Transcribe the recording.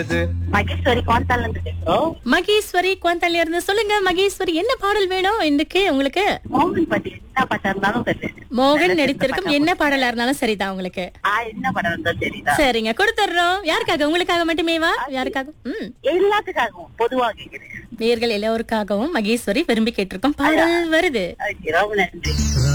மகேஸ்வரி குவாந்தால இருந்து பேசுறோம். மகேஸ்வரி குவந்தால இருந்து சொல்லுங்க மகேஸ்வரி, என்ன பாடல் வேணும் இன்னைக்கு உங்களுக்கு? மோகன் பத்தி என்ன பாட்டா இருந்தாலும் சரி. மோகன் நடித்திருக்கும் என்ன பாடலா இருந்தாலும் சரிதான் உங்களுக்கு. என்ன படம் இருந்தாலும் சரிதான். சரிங்க, கொடுத்துடுறோம். யாருக்காக? உங்களுக்காக மட்டுமேவா? யாருக்காக? எல்லாத்துக்காகவும் பொதுவா கேக்குறேன். நேயர்கள் எல்லோருக்காகவும் மகேஸ்வரி விரும்பி கேட்டிருக்கும் பாடல் வருது. ரொம்ப நன்றி.